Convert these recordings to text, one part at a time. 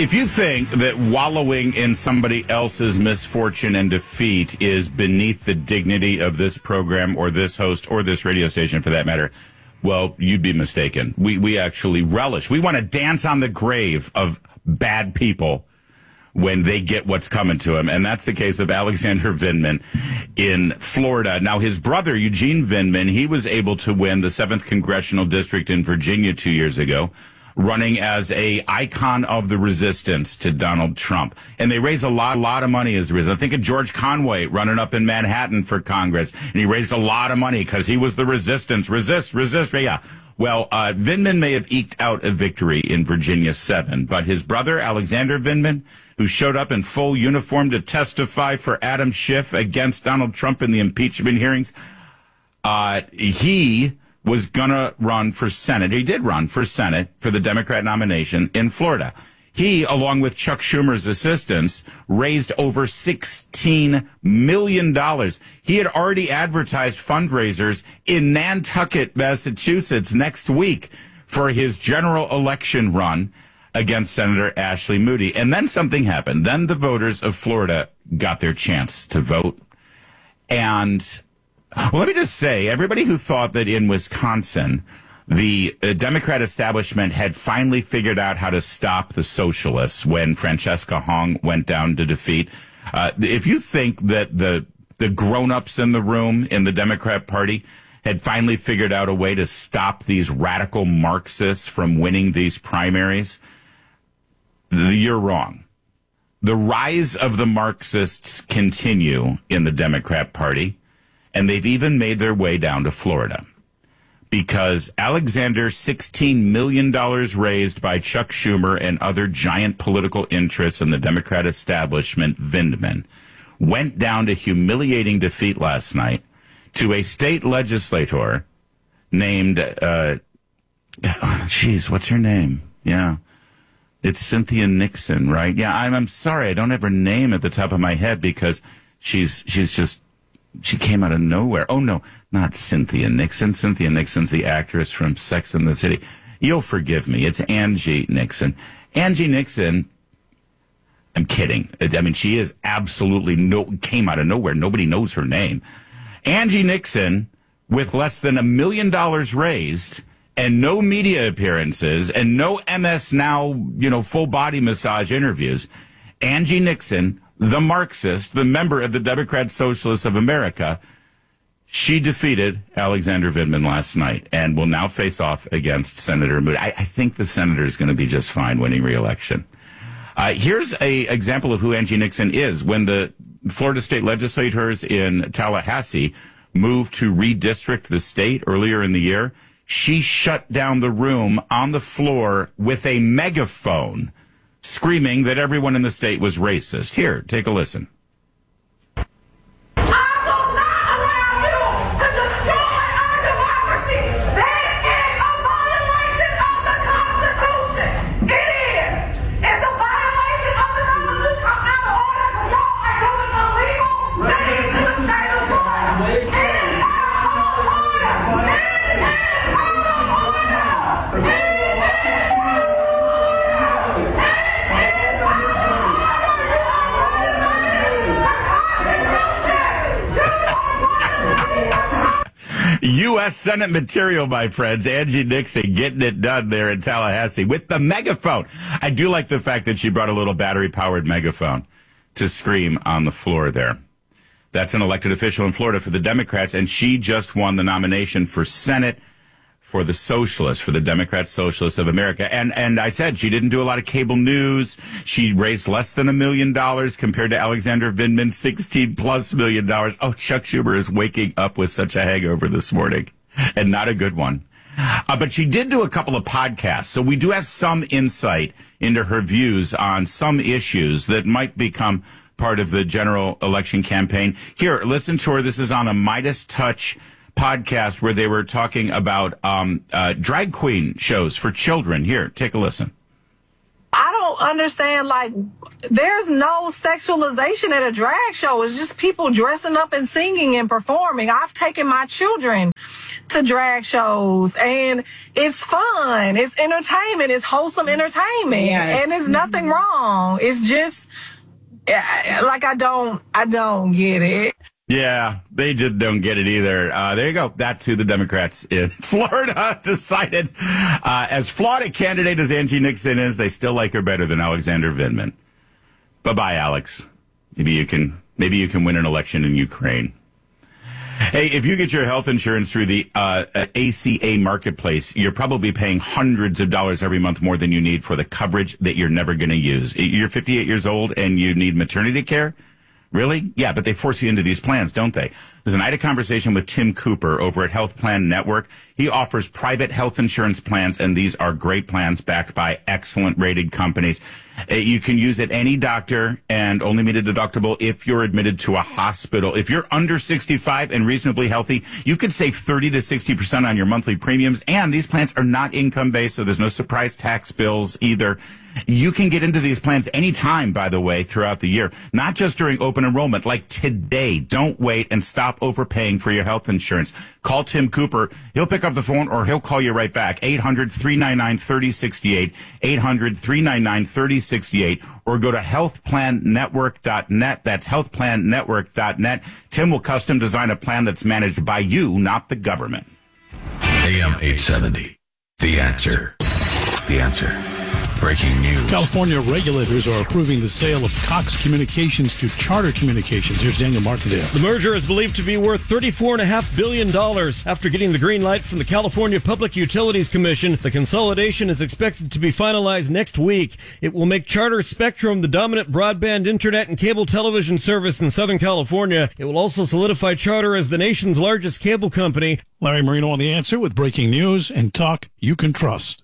If you think that wallowing in somebody else's misfortune and defeat is beneath the dignity of this program or this host or this radio station for that matter, well, you'd be mistaken. We actually relish. We want to dance on the grave of bad people when they get what's coming to them. And that's the case of Alexander Vindman in Florida. Now, his brother, Eugene Vindman, he was able to win the 7th Congressional District in Virginia 2 years ago, running as a icon of the resistance to Donald Trump. And they raised a lot of money as a result. I think of George Conway running up in Manhattan for Congress, and he raised a lot of money because he was the resistance. Resist, yeah. Well, Vindman may have eked out a victory in Virginia 7, but his brother, Alexander Vindman, who showed up in full uniform to testify for Adam Schiff against Donald Trump in the impeachment hearings, he was going to run for Senate. He did run for Senate for the Democrat nomination in Florida. He, along with Chuck Schumer's assistants, raised over $16 million. He had already advertised fundraisers in Nantucket, Massachusetts next week for his general election run against Senator Ashley Moody. And then something happened. Then the voters of Florida got their chance to vote. And well, let me just say, everybody who thought that in Wisconsin, the Democrat establishment had finally figured out how to stop the socialists when Francesca Hong went down to defeat. If you think that the grown-ups in the room in the Democrat Party had finally figured out a way to stop these radical Marxists from winning these primaries, you're wrong. The rise of the Marxists continue in the Democrat Party, and they've even made their way down to Florida. Because Alexander's $16 million raised by Chuck Schumer and other giant political interests in the Democrat establishment, Vindman, went down to humiliating defeat last night to a state legislator named, what's her name? Yeah. It's Cynthia Nixon, right? Yeah, I'm sorry, I don't have her name at the top of my head because she came out of nowhere. Oh, no, not Cynthia Nixon. Cynthia Nixon's the actress from Sex and the City. You'll forgive me. It's Angie Nixon. Angie Nixon, I'm kidding. I mean, she is absolutely came out of nowhere. Nobody knows her name. Angie Nixon, with less than $1 million raised and no media appearances and no MS Now, full body massage interviews, Angie Nixon, the Marxist, the member of the Democrat Socialists of America, she defeated Alexander Vindman last night and will now face off against Senator Moody. I think the senator is going to be just fine winning re-election. Here's an example of who Angie Nixon is. When the Florida state legislators in Tallahassee moved to redistrict the state earlier in the year, she shut down the room on the floor with a megaphone, screaming that everyone in the state was racist. Here, take a listen. U.S. Senate material, my friends. Angie Nixon getting it done there in Tallahassee with the megaphone. I do like the fact that she brought a little battery-powered megaphone to scream on the floor there. That's an elected official in Florida for the Democrats, and she just won the nomination for Senate for the Socialists, for the Democrat Socialists of America. And I said she didn't do a lot of cable news. She raised less than $1 million compared to Alexander Vindman, $16+ million. Oh, Chuck Schumer is waking up with such a hangover this morning, and not a good one. But she did do a couple of podcasts, so we do have some insight into her views on some issues that might become part of the general election campaign. Here, listen to her. This is on a Midas Touch podcast where they were talking about drag queen shows for children. Here, take a listen. I don't don't understand, like, there's no sexualization at a drag show. It's just people dressing up and singing and performing. I've taken my children to drag shows, and it's fun. It's entertainment. It's wholesome entertainment. Yeah. And there's nothing wrong. It's just, like, I don't get it. Yeah, they just don't get it either. There you go. That's who the Democrats in Florida decided. As flawed a candidate as Angie Nixon is, they still like her better than Alexander Vindman. Bye-bye, Alex. Maybe you can win an election in Ukraine. Hey, if you get your health insurance through the ACA Marketplace, you're probably paying hundreds of dollars every month more than you need for the coverage that you're never going to use. You're 58 years old and you need maternity care? Really? Yeah, but they force you into these plans, don't they? Listen, I had a conversation with Tim Cooper over at Health Plan Network. He offers private health insurance plans, and these are great plans backed by excellent rated companies. You can use at any doctor and only meet a deductible if you're admitted to a hospital. If you're under 65 and reasonably healthy, you could save 30 to 60% on your monthly premiums. And these plans are not income-based, so there's no surprise tax bills either. You can get into these plans anytime, by the way, throughout the year, not just during open enrollment, like today. Don't wait and stop overpaying for your health insurance. Call Tim Cooper. He'll pick up the phone or he'll call you right back. 800-399-3068, 800-399-3068, or go to healthplannetwork.net. That's healthplannetwork.net. Tim will custom design a plan that's managed by you, not the government. AM 870. The Answer. The Answer. Breaking news. California regulators are approving the sale of Cox Communications to Charter Communications. Here's Daniel Martindale. The merger is believed to be worth $34.5 billion. After getting the green light from the California Public Utilities Commission, the consolidation is expected to be finalized next week. It will make Charter Spectrum the dominant broadband internet and cable television service in Southern California. It will also solidify Charter as the nation's largest cable company. Larry Marino on The Answer with breaking news and talk you can trust.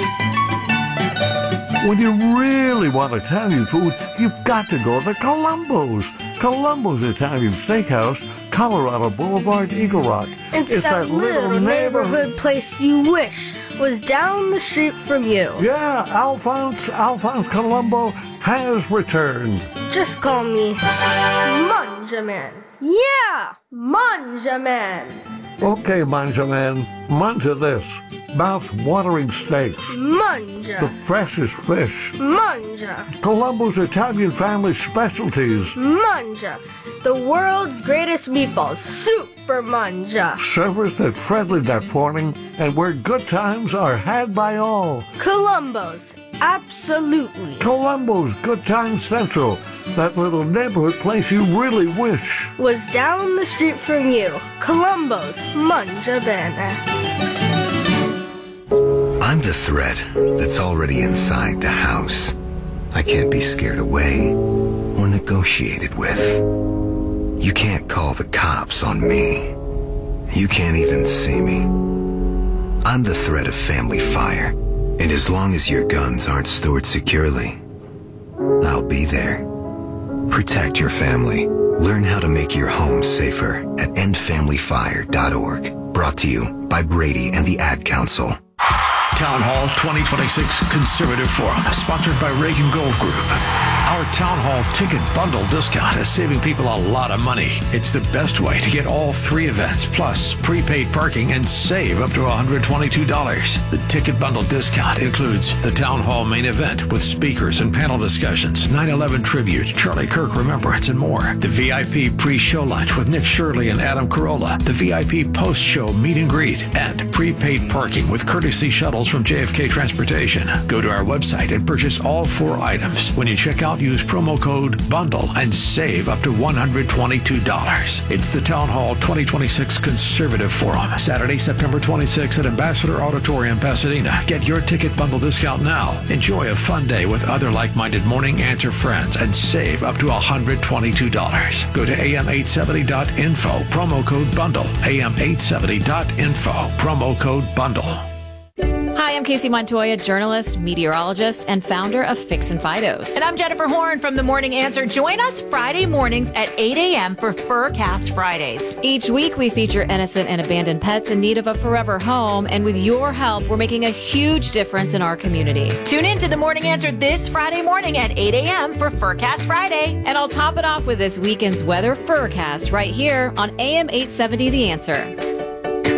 When you really want Italian food, you've got to go to Columbo's. Columbo's Italian Steakhouse, Colorado Boulevard, Eagle Rock. It's that little neighborhood place you wish was down the street from you. Yeah, Alphonse Columbo has returned. Just call me Manjaman. Yeah, Manjaman. Okay, Manjaman, manja this. Mouth-watering steaks. Manja. The freshest fish. Manja. Columbo's Italian family specialties. Manja. The world's greatest meatballs. Super Manja. Serviced at friendly that morning, and where good times are had by all. Columbo's. Absolutely. Columbo's Good Time Central. That little neighborhood place you really wish was down the street from you. Columbo's Manja Bene. I'm the threat that's already inside the house. I can't be scared away or negotiated with. You can't call the cops on me. You can't even see me. I'm the threat of family fire, and as long as your guns aren't stored securely, I'll be there. Protect your family. Learn how to make your home safer at endfamilyfire.org. Brought to you by Brady and the Ad Council. Town Hall 2026 Conservative Forum, sponsored by Reagan Gold Group. Our Town Hall ticket bundle discount is saving people a lot of money. It's the best way to get all three events, plus prepaid parking, and save up to $122. The ticket bundle discount includes the Town Hall main event with speakers and panel discussions, 9/11 tribute, Charlie Kirk Remembrance, and more. The VIP pre-show lunch with Nick Shirley and Adam Carolla. The VIP post-show meet and greet, and prepaid parking with courtesy shuttles from JFK Transportation. Go to our website and purchase all 4 items. When you check out, use promo code BUNDLE and save up to $122. It's the Town Hall 2026 Conservative Forum, Saturday, September 26th at Ambassador Auditorium, Pasadena. Get your ticket bundle discount now. Enjoy a fun day with other like-minded Morning Answer friends and save up to $122. Go to am870.info, promo code BUNDLE, am870.info, promo code BUNDLE. Hi, Hi, I'm Casey Montoya, journalist, meteorologist, and founder of Fix and Fidos. And I'm Jennifer Horn from The Morning Answer. Join us Friday mornings at 8 a.m. for Furcast Fridays. Each week, we feature innocent and abandoned pets in need of a forever home. And with your help, we're making a huge difference in our community. Tune in to The Morning Answer this Friday morning at 8 a.m. for Furcast Friday. And I'll top it off with this weekend's weather Furcast right here on AM 870 The Answer.